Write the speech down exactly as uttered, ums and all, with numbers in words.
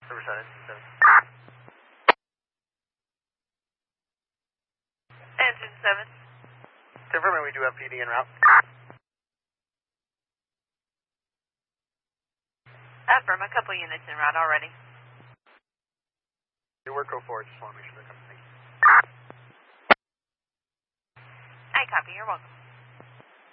Riverside, engine seven. Engine seven. Confirming we do have P D en route. Affirm, a couple units en route already. Your work go forward, just want to make sure they're coming. I copy, you're welcome.